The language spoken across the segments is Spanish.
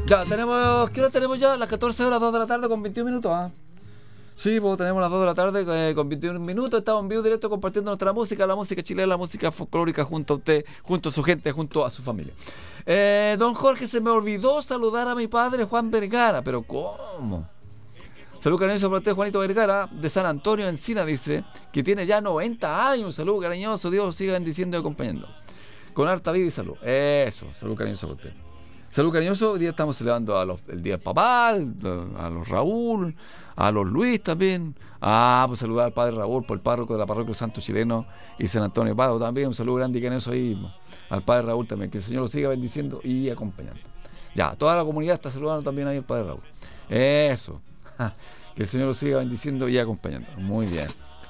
Ya, tenemos... ¿Qué hora tenemos ya? Las 14 horas, 2 de la tarde con 21 minutos, ¿ah? Sí, pues tenemos las 2 de la tarde con 21 minutos. Estamos en vivo directo compartiendo nuestra música, la música chilena, la música folclórica junto a usted, junto a su gente, junto a su familia. Don Jorge, se me olvidó saludar a mi padre Juan Vergara, pero ¿cómo? Salud cariñoso para usted, Juanito Vergara, de San Antonio, Encina, dice, que tiene ya 90 años. Salud cariñoso, Dios siga bendiciendo y acompañando. Con harta vida y salud. Eso, salud cariñoso para usted. Salud cariñoso, hoy día estamos celebrando el Día del Papá, a los Raúl, a los Luis también. Pues saludar al padre Raúl, por el párroco de la parroquia Santo Chileno y San Antonio Pado también. Un saludo grande y cariñoso ahí al padre Raúl también. Que el Señor lo siga bendiciendo y acompañando. Ya, toda la comunidad está saludando también ahí al padre Raúl. Eso. Que el Señor lo siga bendiciendo y acompañando. Muy bien.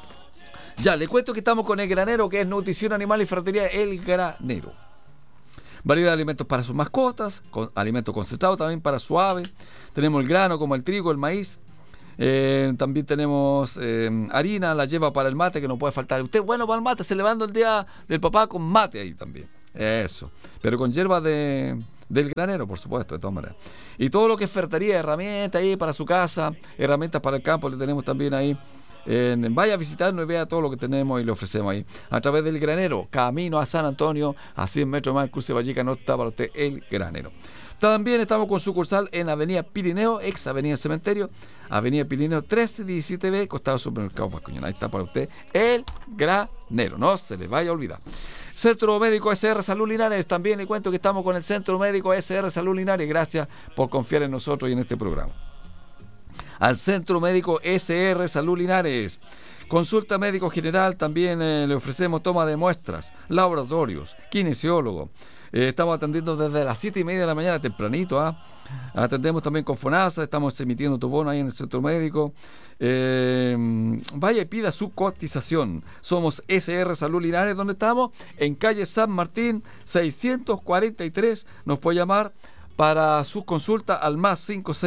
Ya, le cuento que estamos con El Granero, que es nutrición animal y ferretería El Granero. Variedad de alimentos para sus mascotas, alimentos concentrados también para su ave. Tenemos el grano como el trigo, el maíz. También tenemos harina, la lleva para el mate, que no puede faltar. Usted, bueno, para el mate, celebrando el Día del Papá con mate ahí también. Eso. Pero con hierba del granero, por supuesto, de todas maneras. Y todo lo que es ferretería, herramientas ahí para su casa, herramientas para el campo, le tenemos también ahí. Vaya a visitarnos y vea todo lo que tenemos y le ofrecemos ahí a través del Granero, camino a San Antonio, a 100 metros más, cruce Valleca, no está para usted El Granero. También estamos con sucursal en Avenida Pirineo, ex Avenida Cementerio, Avenida Pirineo 1317B, costado Supermercado Vascoñana. Ahí está para usted El Granero, no se le vaya a olvidar. Centro Médico SR Salud Linares, también le cuento que estamos con el Centro Médico SR Salud Linares. Gracias por confiar en nosotros y en este programa. Al Centro Médico SR Salud Linares. Consulta médico general, también le ofrecemos toma de muestras, laboratorios, kinesiólogo. Estamos atendiendo desde las 7:30 de la mañana, tempranito. Atendemos también con FONASA, estamos emitiendo tu bono ahí en el Centro Médico. Vaya y pida su cotización. Somos SR Salud Linares, donde estamos, en calle San Martín 643. Nos puede llamar para su consulta al más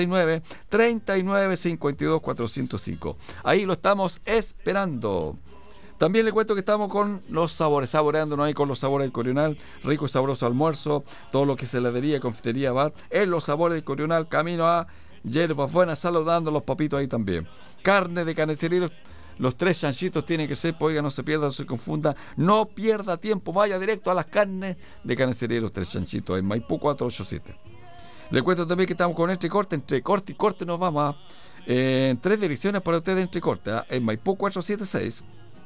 569-3952-405. Ahí lo estamos esperando. También le cuento que estamos con los sabores, saboreándonos ahí con los sabores del Corional, rico y sabroso almuerzo, todo lo que es heladería, confitería, bar, en los sabores del Corional, camino a Hierbas Buenas, saludando a los papitos ahí también. Carne de carnicería, los 3 chanchitos tienen que ser, oiga, no se pierda, no se confunda, no pierda tiempo, vaya directo a las carnes de carnicería, los 3 chanchitos, en Maipú 487. Le cuento también que estamos con entre corte y corte nos vamos en 3 direcciones para ustedes entre corte, en Maipú 476,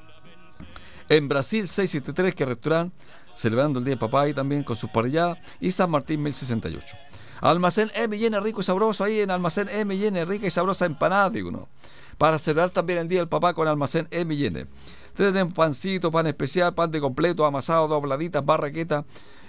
en Brasil 673, que es restaurante, celebrando el Día de Papá ahí también con sus parrilladas, y San Martín 1068. Almacén M&N rico y sabroso, ahí en Almacén M&N rica y sabrosa empanada, digo, ¿no? Para celebrar también el Día del Papá con Almacén M&N. Tenemos pancito, pan especial, pan de completo, amasado, dobladitas, barraquetas.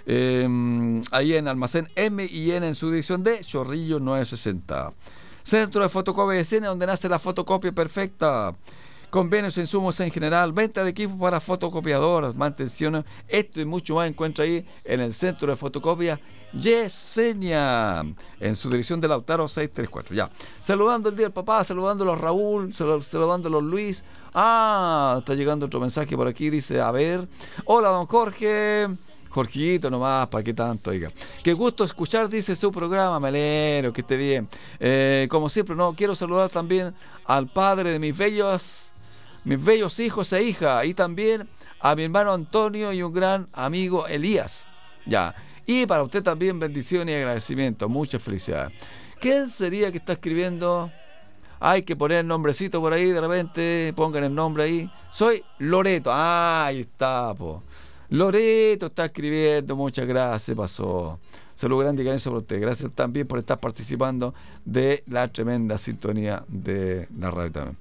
Ahí en Almacén M&N en su dirección de Chorrillos 960. Centro de Fotocopia de Escena, donde nace la fotocopia perfecta. Convenios e insumos en general, venta de equipos para fotocopiadoras, mantenciones, esto y mucho más encuentra ahí en el Centro de Fotocopia Yesenia, en su dirección de Lautaro 634. Ya, saludando el Día del Papá, saludando a los Raúl, saludando a los Luis. Está llegando otro mensaje por aquí, dice, a ver, hola don Jorge. Jorgito nomás, ¿para qué tanto? Oiga, qué gusto escuchar, dice su programa, me alegro, que esté bien. Como siempre, no quiero saludar también al padre de mis bellos hijos e hijas, y también a mi hermano Antonio y un gran amigo Elías. Ya, y para usted también bendiciones y agradecimiento, muchas felicidades. ¿Quién sería que está escribiendo? Hay que poner el nombrecito por ahí, de repente pongan el nombre ahí. Soy Loreto, ahí está, po. Loreto está escribiendo, muchas gracias, pasó. Saludos grandes y cariñosos para usted. Gracias también por estar participando de la tremenda sintonía de la radio también.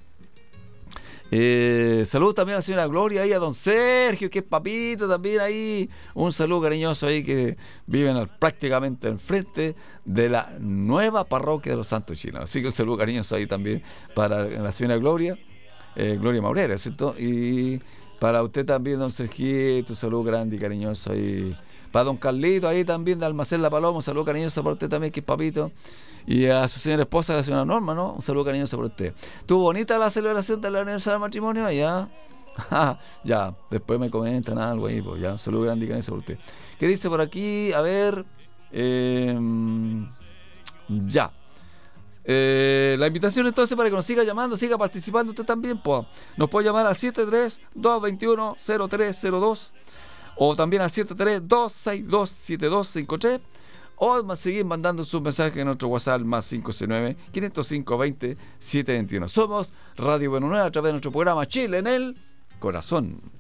Saludos también a la señora Gloria y a don Sergio, que es papito también ahí. Un saludo cariñoso ahí, que viven prácticamente enfrente de la nueva parroquia de los Santos Chilenos. Así que un saludo cariñoso ahí también para la señora Gloria, Gloria Maurera, ¿cierto? Y para usted también, don Sergio, un saludo grande y cariñoso ahí. Para don Carlito ahí también de Almacén La Paloma, un saludo cariñoso para usted también, que es papito. Y a su señora esposa, la señora Norma, ¿no? Un saludo cariñoso para usted. ¿Estuvo bonita la celebración del aniversario del matrimonio? Ya. Ya, después me comentan algo ahí, pues ya. Un saludo grande y cariñoso para usted. ¿Qué dice por aquí? A ver. Ya. La invitación entonces para que nos siga llamando, siga participando usted también, pues. Nos puede llamar al 73-221-0302 o también al 73-262-7253 o seguir mandando sus mensajes en nuestro WhatsApp más 569-505-20-721. Somos Radio Buena Nueva a través de nuestro programa Chile en el Corazón.